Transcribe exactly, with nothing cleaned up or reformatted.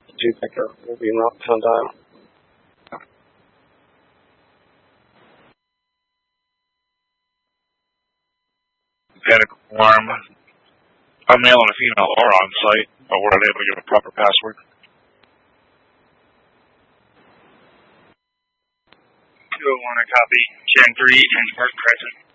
Two Vector will be pound dial. Panic alarm. A male and a female are on site, but we're unable to give a proper password. two oh one, I copy. Gen three and Park present.